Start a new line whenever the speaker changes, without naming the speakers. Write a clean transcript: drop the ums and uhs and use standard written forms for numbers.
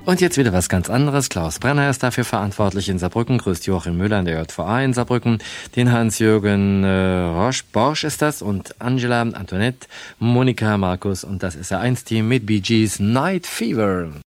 Und jetzt wieder was ganz anderes. Klaus Brenner ist dafür verantwortlich in Saarbrücken. Grüßt Joachim Müller in der JVA in Saarbrücken. Den Hans-Jürgen Borsch ist das und Angela, Antoinette, Monika, Markus und das ist der 1-Team mit Bee Gees Night Fever.